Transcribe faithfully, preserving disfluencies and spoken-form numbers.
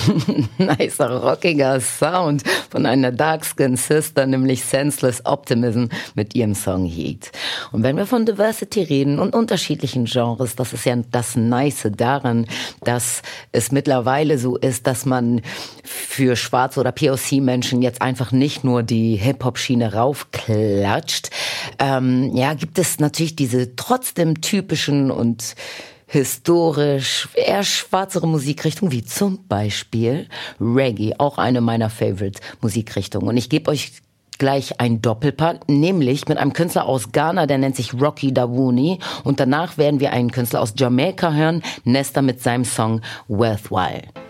Nicer, rockiger Sound von einer Dark-Skin Sister, nämlich Senseless Optimism mit ihrem Song Heat. Und wenn wir von Diversity reden und unterschiedlichen Genres, das ist ja das Nice daran, dass es mittlerweile so ist, dass man für schwarze oder P O C-Menschen jetzt einfach nicht nur die Hip-Hop-Schiene raufklatscht. Ähm, ja, gibt es natürlich diese trotzdem typischen und historisch eher schwarzere Musikrichtungen, wie zum Beispiel Reggae, auch eine meiner Favorite-Musikrichtungen. Und ich gebe euch gleich ein Doppelpack, nämlich mit einem Künstler aus Ghana, der nennt sich Rocky Dawuni. Und danach werden wir einen Künstler aus Jamaika hören, Nesta mit seinem Song Worthwhile.